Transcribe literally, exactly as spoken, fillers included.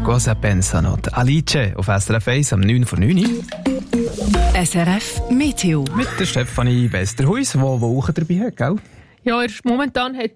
Cosa pensano? Alice auf S R F eins am neun vor neun. S R F Meteo. Mit der Stefanie Westerhuis, die Woche dabei hat, gell? Ja, erst momentan hat